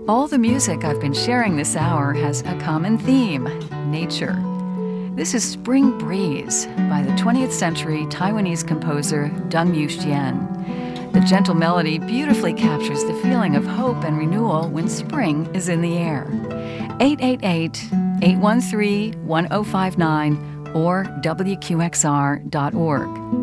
All the music I've been sharing this hour has a common theme: nature. This is Spring Breeze by the 20th century Taiwanese composer Deng Xian. The gentle melody beautifully captures the feeling of hope and renewal when spring is in the air. 888-813-1059 or WQXR.org.